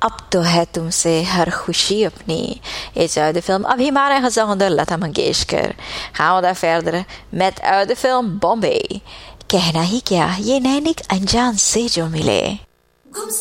अब तो है तुमसे हर खुशी अपनी. Is uit de film Abhimana gezongen door Lata Mangeshkar. Gaan we daar verder met uit de film Bombay. कहना ही क्या ये नैनिक अनजान से जो मिले.